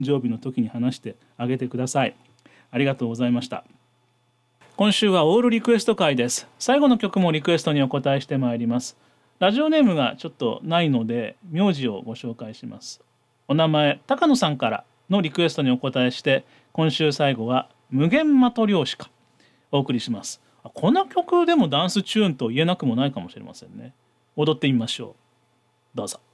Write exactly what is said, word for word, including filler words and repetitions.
常備の時に話してあげてください。ありがとうございました。今週はオールリクエスト会です。最後の曲もリクエストにお答えしてまいります。ラジオネームがちょっとないので名字をご紹介します。お名前高野さんからのリクエストにお答えして、今週最後は無限マトリョーシカお送りします。この曲でもダンスチューンと言えなくもないかもしれませんね。踊ってみましょう。どうぞ。